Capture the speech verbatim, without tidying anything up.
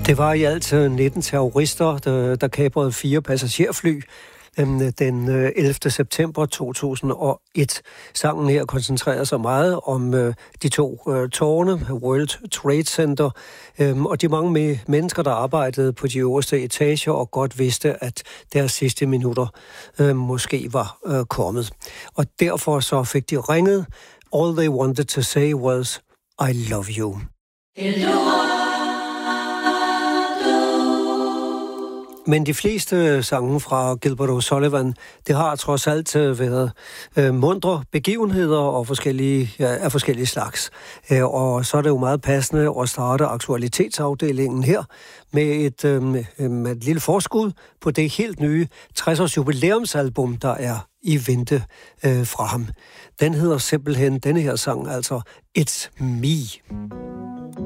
Det var i alt nitten terrorister, der, der kaprede fire passagerfly den ellevte september to tusind og et. Sangen her koncentrerer sig meget om de to tårne, World Trade Center, og de mange mennesker, der arbejdede på de øverste etager og godt vidste, at deres sidste minutter måske var kommet. Og derfor så fik de ringet. All they wanted to say was, I love you. Men de fleste sange fra Gilbert O'Sullivan, det har trods alt været øh, mundre begivenheder og forskellige, ja, af forskellige slags. Øh, og så er det jo meget passende at starte aktualitetsafdelingen her med et, øh, med et lille forskud på det helt nye tres-års jubilæumsalbum, der er i vente øh, fra ham. Den hedder simpelthen, denne her sang, altså It's Me.